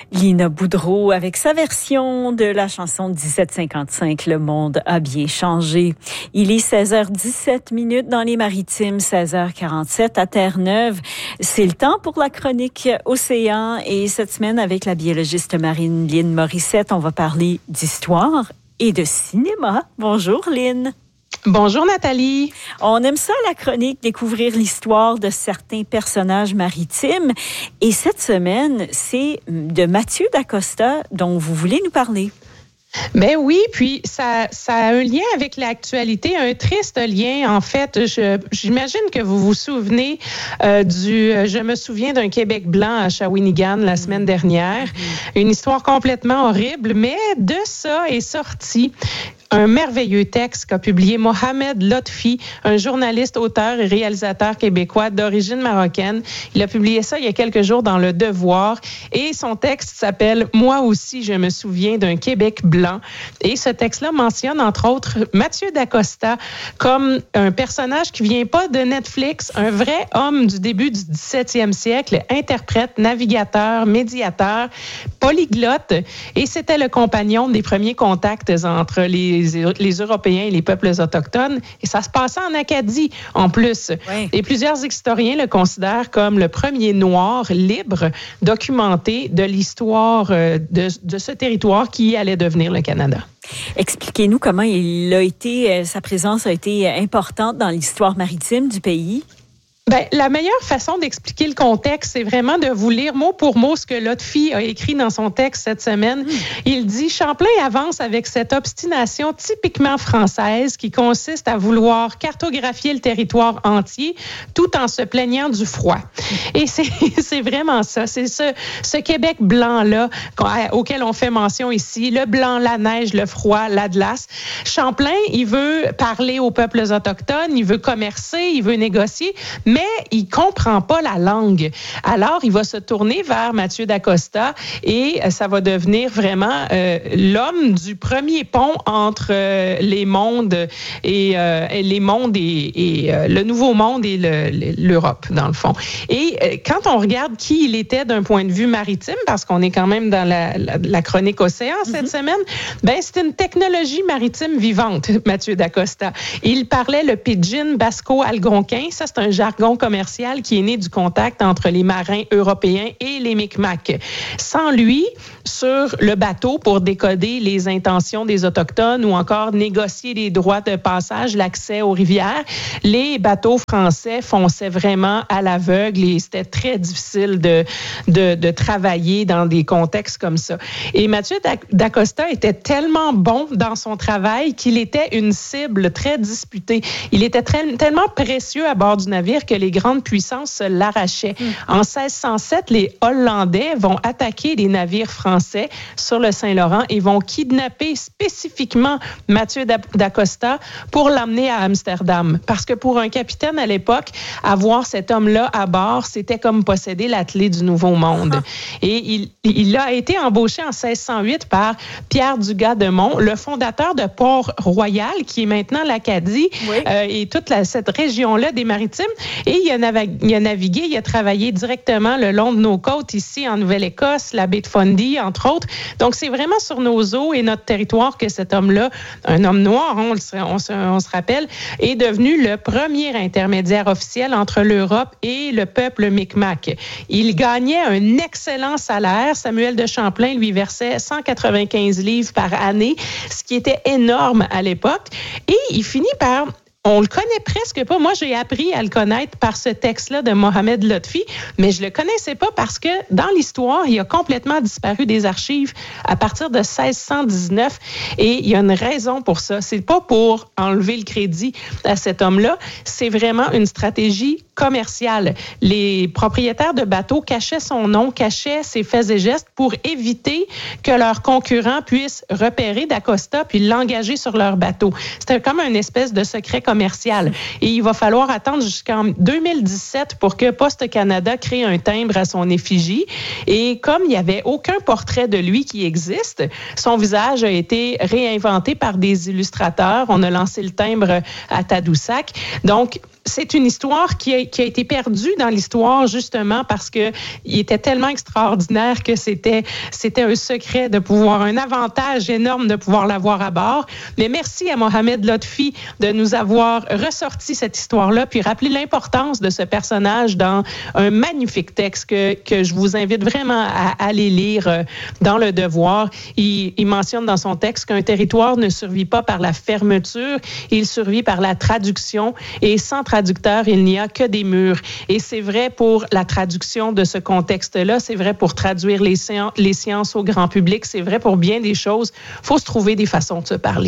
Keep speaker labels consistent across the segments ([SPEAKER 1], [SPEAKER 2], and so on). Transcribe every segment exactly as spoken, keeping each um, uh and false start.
[SPEAKER 1] Lina Boudreau avec sa version de la chanson dix-sept cinquante-cinq, Le monde a bien changé. Il est seize heures dix-sept minutes dans les Maritimes, seize heures quarante-sept à Terre-Neuve. C'est le temps pour la chronique Océan et cette semaine avec la biologiste marine Lynne Morissette, on va parler d'histoire et de cinéma. Bonjour Lynne.
[SPEAKER 2] Bonjour Nathalie.
[SPEAKER 1] On aime ça, la chronique, découvrir l'histoire de certains personnages maritimes. Et cette semaine, c'est de Mathieu Dacosta dont vous voulez nous parler.
[SPEAKER 2] Ben oui, puis ça, ça a un lien avec l'actualité, un triste lien. En fait, je, j'imagine que vous vous souvenez euh, du « Je me souviens d'un Québec blanc à Shawinigan la semaine dernière ». Une histoire complètement horrible, mais de ça est sorti un merveilleux texte qu'a publié Mohamed Lotfi, un journaliste, auteur et réalisateur québécois d'origine marocaine. Il a publié ça il y a quelques jours dans Le Devoir et son texte s'appelle « Moi aussi, je me souviens d'un Québec blanc ». Et ce texte-là mentionne, entre autres, Mathieu Dacosta comme un personnage qui vient pas de Netflix, un vrai homme du début du dix-septième siècle, interprète, navigateur, médiateur, polyglotte. Et c'était le compagnon des premiers contacts entre les les Européens et les peuples autochtones. Et ça se passait en Acadie, en plus. Oui. Et plusieurs historiens le considèrent comme le premier noir libre documenté de l'histoire de, de ce territoire qui allait devenir le Canada.
[SPEAKER 1] Expliquez-nous comment il a été, sa présence a été importante dans l'histoire maritime du pays.
[SPEAKER 2] Ben, la meilleure façon d'expliquer le contexte, c'est vraiment de vous lire mot pour mot ce que Lotfi a écrit dans son texte cette semaine. Mmh. Il dit « Champlain avance avec cette obstination typiquement française qui consiste à vouloir cartographier le territoire entier tout en se plaignant du froid. » Et c'est, c'est vraiment ça. C'est ce, ce Québec blanc-là auquel on fait mention ici. Le blanc, la neige, le froid, la glace. Champlain, il veut parler aux peuples autochtones, il veut commercer, il veut négocier, mais il comprend pas la langue. Alors, il va se tourner vers Mathieu Dacosta et ça va devenir vraiment euh, l'homme du premier pont entre euh, les mondes et euh, les mondes et, et euh, le Nouveau Monde et le, l'Europe, dans le fond. Et euh, quand on regarde qui il était d'un point de vue maritime, parce qu'on est quand même dans la, la, la chronique Océan cette mm-hmm. semaine, ben c'est une technologie maritime vivante, Mathieu Dacosta. Il parlait le pidgin basco-algonquin. Ça, c'est un jargon commercial qui est né du contact entre les marins européens et les Micmacs. Sans lui, sur le bateau pour décoder les intentions des Autochtones ou encore négocier les droits de passage, l'accès aux rivières, les bateaux français fonçaient vraiment à l'aveugle et c'était très difficile de, de, de travailler dans des contextes comme ça. Et Mathieu Dacosta était tellement bon dans son travail qu'il était une cible très disputée. Il était très, tellement précieux à bord du navire que les grandes puissances se l'arrachaient. Mmh. En seize cent sept, les Hollandais vont attaquer des navires français sur le Saint-Laurent et vont kidnapper spécifiquement Mathieu Dacosta pour l'emmener à Amsterdam. Parce que pour un capitaine à l'époque, avoir cet homme-là à bord, c'était comme posséder l'attelé du Nouveau Monde. Ah. Et il, il a été embauché en seize cent huit par Pierre Dugas-de-Mont, le fondateur de Port-Royal, qui est maintenant l'Acadie, oui. euh, et toute la, cette région-là des Maritimes. Et il a, navig- il a navigué, il a travaillé directement le long de nos côtes ici en Nouvelle-Écosse, la baie de Fundy, entre autres. Donc, c'est vraiment sur nos eaux et notre territoire que cet homme-là, un homme noir, on, le, on, se, on se rappelle, est devenu le premier intermédiaire officiel entre l'Europe et le peuple Micmac. Il gagnait un excellent salaire. Samuel de Champlain lui versait cent quatre-vingt-quinze livres par année, ce qui était énorme à l'époque. Et il finit par... On le connaît presque pas. Moi, j'ai appris à le connaître par ce texte-là de Mohamed Lotfi, mais je le connaissais pas parce que dans l'histoire, il a complètement disparu des archives à partir de seize cent dix-neuf et il y a une raison pour ça. C'est pas pour enlever le crédit à cet homme-là, c'est vraiment une stratégie commerciale. Les propriétaires de bateaux cachaient son nom, cachaient ses faits et gestes pour éviter que leurs concurrents puissent repérer Dacosta puis l'engager sur leur bateau. C'était comme une espèce de secret commercial. Et il va falloir attendre jusqu'en deux mille dix-sept pour que Poste Canada crée un timbre à son effigie. Et comme il n'y avait aucun portrait de lui qui existe, son visage a été réinventé par des illustrateurs. On a lancé le timbre à Tadoussac. Donc, c'est une histoire qui a, qui a été perdue dans l'histoire justement parce que il était tellement extraordinaire que c'était, c'était un secret de pouvoir, un avantage énorme de pouvoir l'avoir à bord. Mais merci à Mohamed Lotfi de nous avoir ressorti cette histoire-là, puis rappelé l'importance de ce personnage dans un magnifique texte que, que je vous invite vraiment à, à aller lire dans Le Devoir. Il, il mentionne dans son texte qu'un territoire ne survit pas par la fermeture, il survit par la traduction, et sans traducteur, il n'y a que des murs. Et c'est vrai pour la traduction de ce contexte-là, c'est vrai pour traduire les sciences, les sciences au grand public, c'est vrai pour bien des choses. Il faut se trouver des façons de se parler.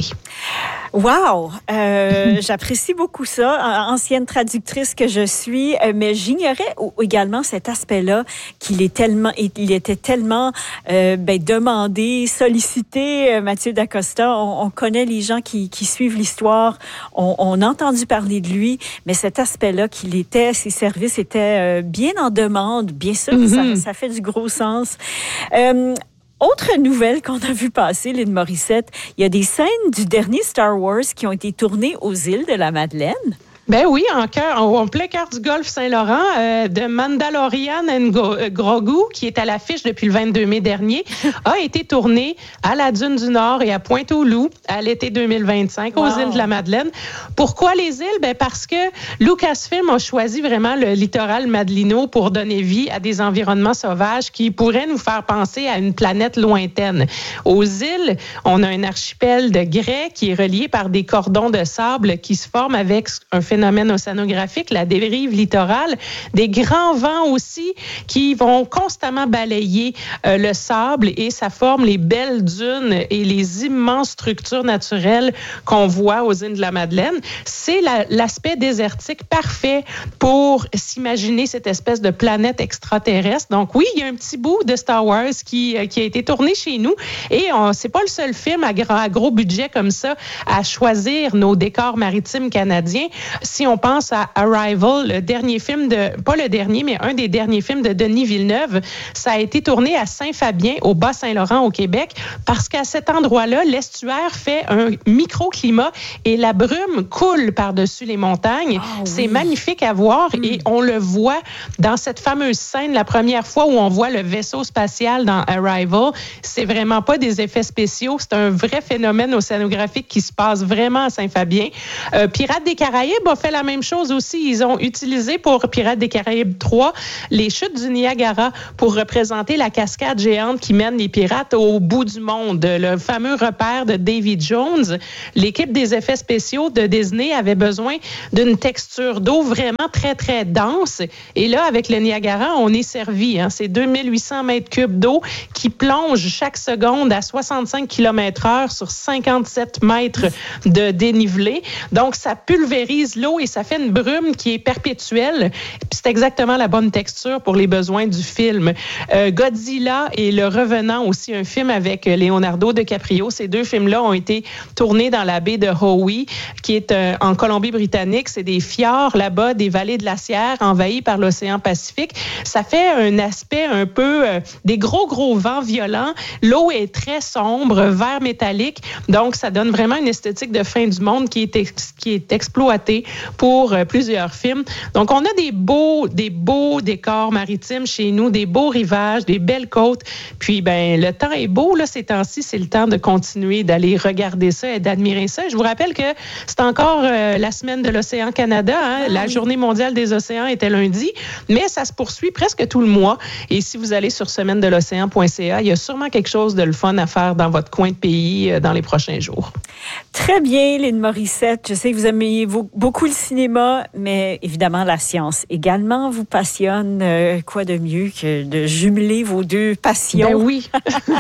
[SPEAKER 1] Wow! Euh, j'apprécie beaucoup ça, ancienne traductrice que je suis, mais j'ignorais également cet aspect-là, qu'il est tellement, il était tellement euh, ben, demandé, sollicité, Mathieu Dacosta. On, on connaît les gens qui, qui suivent l'histoire, on, on a entendu parler de lui, mais cet aspect-là qu'il était, ses services étaient euh, bien en demande, bien sûr, mm-hmm. ça, ça fait du gros sens. Euh, Autre nouvelle qu'on a vu passer, Lynn Morissette, il y a des scènes du dernier Star Wars qui ont été tournées aux îles de la Madeleine.
[SPEAKER 2] Ben oui, en, cœur, en plein cœur du golfe Saint-Laurent, euh, de Mandalorian and Grogu, qui est à l'affiche depuis le vingt-deux mai dernier, a été tourné à la Dune du Nord et à Pointe-aux-Loups à l'été deux mille vingt-cinq, wow. aux îles de la Madeleine. Pourquoi les îles? Ben parce que Lucasfilm a choisi vraiment le littoral madelino pour donner vie à des environnements sauvages qui pourraient nous faire penser à une planète lointaine. Aux îles, on a un archipel de grès qui est relié par des cordons de sable qui se forment avec un phénomène phénomène océanographique, la dérive littorale, des grands vents aussi qui vont constamment balayer euh, le sable et ça forme les belles dunes et les immenses structures naturelles qu'on voit aux îles de la Madeleine. C'est la, l'aspect désertique parfait pour s'imaginer cette espèce de planète extraterrestre. Donc oui, il y a un petit bout de Star Wars qui, euh, qui a été tourné chez nous et on, c'est pas le seul film à, grand, à gros budget comme ça à choisir nos décors maritimes canadiens. Si on pense à Arrival, le dernier film de, pas le dernier, mais un des derniers films de Denis Villeneuve, ça a été tourné à Saint-Fabien, au Bas-Saint-Laurent, au Québec, parce qu'à cet endroit-là, l'estuaire fait un microclimat et la brume coule par-dessus les montagnes. Oh, oui. C'est magnifique à voir mm. et on le voit dans cette fameuse scène, la première fois où on voit le vaisseau spatial dans Arrival. C'est vraiment pas des effets spéciaux, c'est un vrai phénomène océanographique qui se passe vraiment à Saint-Fabien. Euh, Pirates des Caraïbes a fait la même chose aussi. Ils ont utilisé pour Pirates des Caraïbes trois les chutes du Niagara pour représenter la cascade géante qui mène les pirates au bout du monde. Le fameux repère de Davy Jones. L'équipe des effets spéciaux de Disney avait besoin d'une texture d'eau vraiment très, très dense. Et là, avec le Niagara, on est servi. Hein. C'est deux mille huit cents mètres cubes d'eau qui plonge chaque seconde à soixante-cinq kilomètres heure sur cinquante-sept mètres de dénivelé. Donc, ça pulvérise l'eau et ça fait une brume qui est perpétuelle. Puis c'est exactement la bonne texture pour les besoins du film. Euh, Godzilla et Le Revenant, aussi un film avec Leonardo DiCaprio. Ces deux films-là ont été tournés dans la baie de Howe, qui est euh, en Colombie-Britannique. C'est des fjords là-bas, des vallées glaciaires envahies par l'océan Pacifique. Ça fait un aspect un peu euh, des gros, gros vents violents. L'eau est très sombre, vert métallique. Donc, ça donne vraiment une esthétique de fin du monde qui est, ex- qui est exploitée pour euh, plusieurs films. Donc, on a des beaux, des beaux décors maritimes chez nous, des beaux rivages, des belles côtes. Puis, ben, le temps est beau, là, ces temps-ci. C'est le temps de continuer d'aller regarder ça et d'admirer ça. Je vous rappelle que c'est encore euh, la semaine de l'Océan Canada. Hein? Ah, la oui. Journée mondiale des océans était lundi, mais ça se poursuit presque tout le mois. Et si vous allez sur semaine de l'océan point c a, il y a sûrement quelque chose de le fun à faire dans votre coin de pays euh, dans les prochains jours.
[SPEAKER 1] Très bien, Lynn Morissette. Je sais que vous aimez beaucoup le cinéma, mais évidemment, la science également vous passionne. Euh, quoi de mieux que de jumeler vos deux passions?
[SPEAKER 2] Ben oui.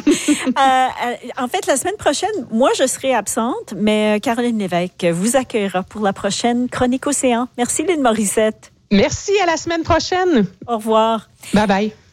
[SPEAKER 1] euh, en fait, la semaine prochaine, moi, je serai absente, mais Caroline Lévesque vous accueillera pour la prochaine Chronique Océan. Merci, Lynn Morissette.
[SPEAKER 2] Merci, à la semaine prochaine.
[SPEAKER 1] Au revoir.
[SPEAKER 2] Bye bye.